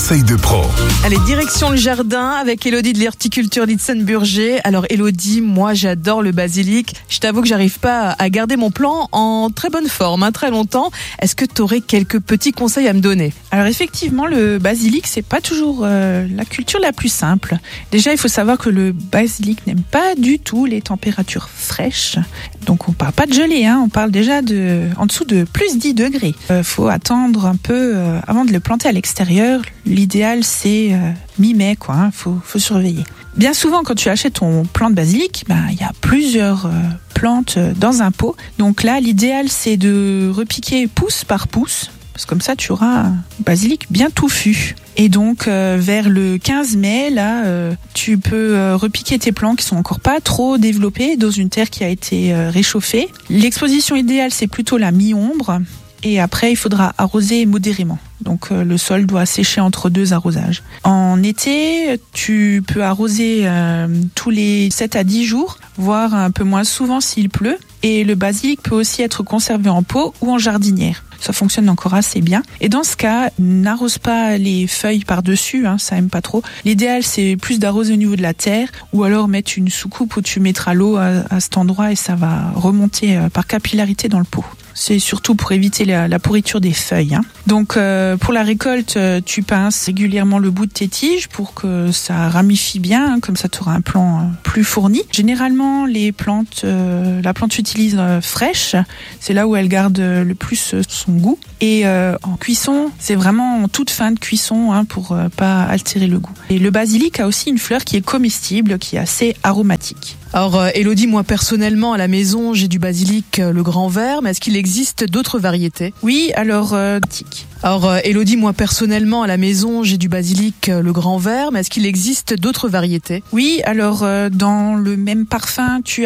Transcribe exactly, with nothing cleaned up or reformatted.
conseils de pro. Allez, direction le jardin avec Elodie de l'horticulture d'Itzen-Burger. Alors Elodie, moi j'adore le basilic. Je t'avoue que j'arrive pas à garder mon plant en très bonne forme, hein, très longtemps. Est-ce que tu aurais quelques petits conseils à me donner? Alors effectivement, le basilic, c'est pas toujours euh, la culture la plus simple. Déjà, il faut savoir que le basilic n'aime pas du tout les températures fraîches. Donc on parle pas de gelée, hein, on parle déjà de en dessous de plus dix degrés. Euh, faut attendre un peu euh, avant de le planter à l'extérieur. L'idéal c'est euh, mi-mai, quoi. Hein, faut, faut surveiller. Bien souvent, quand tu achètes ton plant de basilic, ben il y a plusieurs euh, plantes dans un pot. Donc là, l'idéal c'est de repiquer pouce par pouce. Parce que comme ça, tu auras un basilic bien touffu. Et donc, euh, vers le quinze mai, là, euh, tu peux euh, repiquer tes plants qui sont encore pas trop développés dans une terre qui a été euh, réchauffée. L'exposition idéale, c'est plutôt la mi-ombre. Et après, il faudra arroser modérément. Donc, euh, le sol doit sécher entre deux arrosages. En été, tu peux arroser euh, tous les sept à dix jours, voire un peu moins souvent s'il pleut. Et le basilic peut aussi être conservé en pot ou en jardinière. Ça fonctionne encore assez bien. Et dans ce cas, n'arrose pas les feuilles par-dessus, hein, ça aime pas trop. L'idéal, c'est plus d'arroser au niveau de la terre ou alors mettre une soucoupe où tu mettras l'eau à, à cet endroit et ça va remonter euh, par capillarité dans le pot. C'est surtout pour éviter la, la pourriture des feuilles. Hein. Donc euh, pour la récolte, tu pinces régulièrement le bout de tes tiges pour que ça ramifie bien, hein, comme ça tu auras un plant euh, plus fourni. Généralement, les plantes, euh, la plante utilise euh, fraîche, c'est là où elle garde euh, le plus euh, son goût. Et euh, en cuisson, c'est vraiment en toute fin de cuisson, hein, pour euh, pas altérer le goût. Et le basilic a aussi une fleur qui est comestible, qui est assez aromatique. Alors euh, Elodie, moi personnellement à la maison j'ai du basilic euh, le grand vert, mais est-ce qu'il existe d'autres variétés? Oui, alors euh, tic. Alors euh, Elodie, moi personnellement à la maison j'ai du basilic euh, le grand vert, mais est-ce qu'il existe d'autres variétés? Oui, alors euh, dans le même parfum tu